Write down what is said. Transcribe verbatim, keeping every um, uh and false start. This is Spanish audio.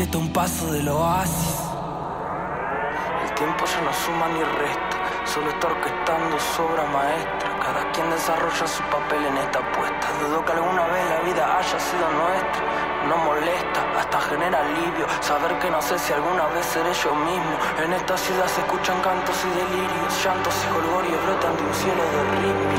si está a un paso del oasis. El tiempo ya no suma ni resta, solo está orquestando su obra maestra. Cada quien desarrolla su papel en esta apuesta. Dudo que alguna vez la vida haya sido nuestra. No molesta, hasta genera alivio saber que no sé si alguna vez seré yo mismo. En esta ciudad se escuchan cantos y delirios, llantos y jolgorios brotan de un cielo de ritmo.